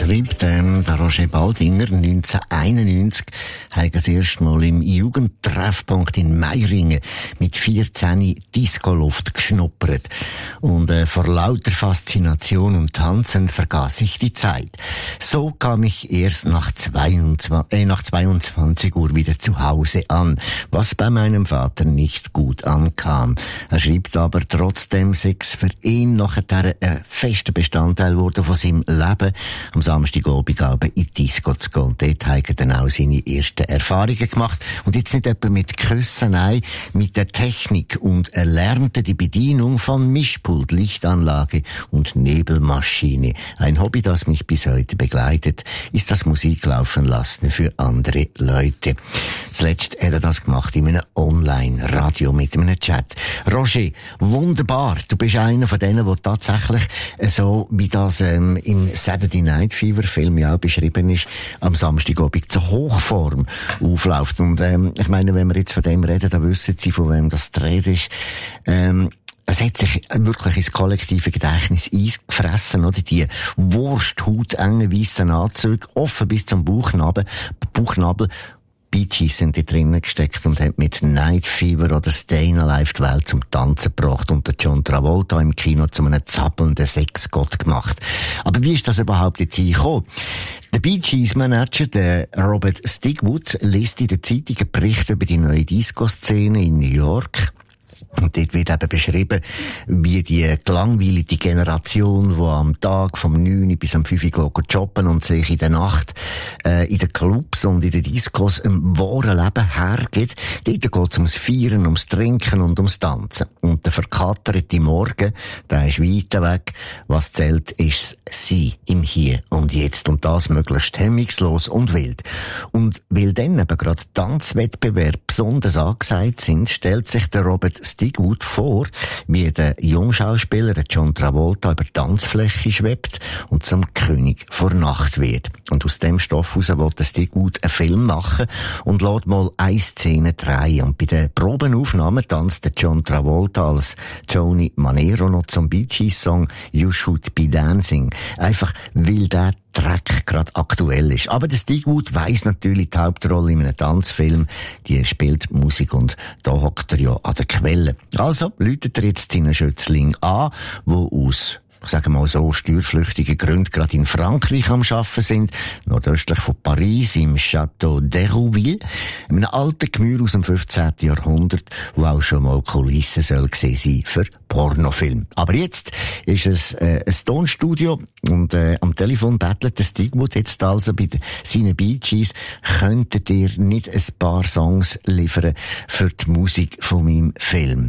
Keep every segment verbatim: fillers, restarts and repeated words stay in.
schreibt ähm, der Roger Baldinger, neunzehnhunderteinundneunzig hat er das erste Mal im Jugendtreffpunkt in Meiringen mit vierzehn Discoluft geschnuppert. Und äh, vor lauter Faszination und Tanzen vergaß ich die Zeit. So kam ich erst nach zweiundzwanzig, äh, nach zweiundzwanzig Uhr wieder zu Hause an, was bei meinem Vater nicht gut ankam. Er schreibt aber, trotzdem Sex für ihn nachher ein fester Bestandteil wurde von seinem Leben, am Samstagabend in die Disco zu gehen. Dort hat er dann auch seine ersten Erfahrungen gemacht. Und jetzt nicht etwa mit Küssen, nein, mit der Technik. Und er lernte die Bedienung von Mischpult, Lichtanlage und Nebelmaschine. Ein Hobby, das mich bis heute begleitet, ist das Musiklaufen lassen für andere Leute. Zuletzt hat er das gemacht in einem Online-Radio mit einem Chat. Roger, wunderbar. Du bist einer von denen, der tatsächlich so, wie das ähm, im Saturday Night Fever Film ja auch beschrieben ist, am Samstagabend zur Hochform aufläuft. Und ähm, ich meine, wenn wir jetzt von dem reden, dann wissen Sie, von wem das die Rede ist. Ähm, Es hat sich wirklich ins kollektive Gedächtnis eingefressen, oder? Die Wurst-hautengen weissen Anzüge, offen bis zum Bauchnabel, Bauchnabel. Bee Gees sind da drinnen gesteckt und hat mit Night Fever oder Stayin' Alive die Welt zum Tanzen gebracht und der John Travolta im Kino zu einem zappelnden Sexgott gemacht. Aber wie ist das überhaupt dorthin gekommen? Der Bee Gees Manager, der Robert Stigwood, liest in der Zeitung einen Bericht über die neue Disco-Szene in New York. Und dort wird eben beschrieben, wie die gelangweilte Generation, die am Tag vom neun bis am fünf Uhr jobben und sich in der Nacht äh, in den Clubs und in den Discos im wahren Leben hergeht. Dort geht es ums Feiern, ums Trinken und ums Tanzen. Und der verkaterte Morgen, der ist weit weg. Was zählt, ist sie im Hier und Jetzt. Und das möglichst hemmungslos und wild. Und weil dann eben gerade Tanzwettbewerbe besonders angesagt sind, stellt sich der Robert Stigwood vor, wie der Jungschauspieler der John Travolta über die Tanzfläche schwebt und zum König vor Nacht wird. Und aus dem Stoff heraus will der Stigwood einen Film machen und lässt mal eine Szene drehen. Und bei den Probenaufnahmen tanzt der John Travolta als Tony Manero noch zum Bee Gees Song You Should Be Dancing. Einfach, weil der Track gerade aktuell ist. Aber der Stigwood weiss natürlich die Hauptrolle in einem Tanzfilm. Die spielt Musik und da hockt er ja an der Quelle. Also läutet er jetzt seinen Schützling an, wo aus, ich sage mal so, steuerflüchtige Gründe gerade in Frankreich am Arbeiten sind, nordöstlich von Paris, im Château d'Hérouville, in einem alten Gemüse aus dem fünfzehnten Jahrhundert, wo auch schon mal Kulissen soll gesehen sein für Pornofilm. Aber jetzt ist es äh, ein Tonstudio und äh, am Telefon bettelt der Stigwood jetzt also bei den, seinen Bee Gees, könntet ihr nicht ein paar Songs liefern für die Musik von meinem Film?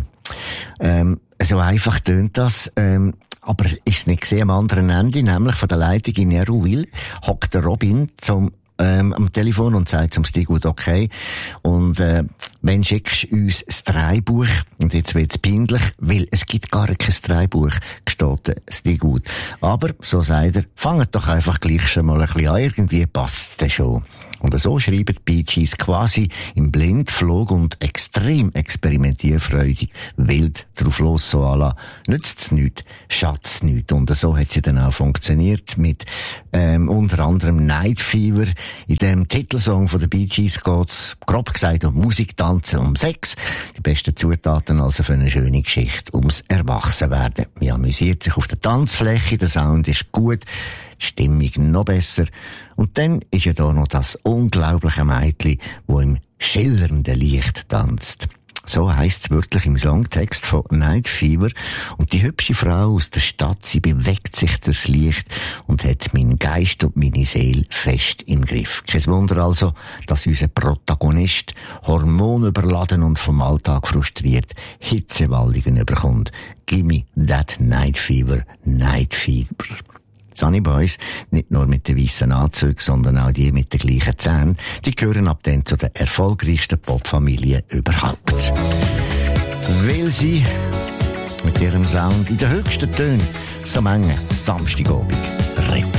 Ähm, so einfach tönt das, ähm, aber ist es nicht gesehen am anderen Ende, nämlich von der Leitung in Hérouville, hockt der Robin zum Ähm, am Telefon und sagt zum Stigwood, okay, und äh, wenn schickst du uns das Drehbuch, und jetzt wird's peinlich, weil es gibt gar kein Drehbuch, gesteht der Stigwood. Aber, so sagt er, fangt doch einfach gleich schon mal ein bisschen an, irgendwie passt das schon. Und so schreiben die Bee Gees quasi im Blindflug und extrem experimentierfreudig wild drauf los, so à la, nützt's nichts, schatzt's nichts. Und so hat sie dann auch funktioniert mit ähm, unter anderem Night Fever. In dem Titelsong von den Bee Gees geht's, grob gesagt, um Musik, Tanzen, um Sex. Die besten Zutaten also für eine schöne Geschichte ums Erwachsenwerden. Man amüsiert sich auf der Tanzfläche, der Sound ist gut, die Stimmung noch besser. Und dann ist ja da noch das unglaubliche Mädchen, das im schillernden Licht tanzt. So heisst's wörtlich im Songtext von Night Fever. Und die hübsche Frau aus der Stadt, sie bewegt sich durchs Licht und hat meinen Geist und meine Seele fest im Griff. Kein Wunder also, dass unser Protagonist hormonüberladen und vom Alltag frustriert Hitzewallungen überkommt. Gimme that Night Fever, Night Fever. Sunny Boys, nicht nur mit den weissen Anzügen, sondern auch die mit den gleichen Zähnen, die gehören ab dann zu der erfolgreichsten Popfamilie überhaupt. Weil sie mit ihrem Sound in den höchsten Tönen so Menge Samstagabend retten.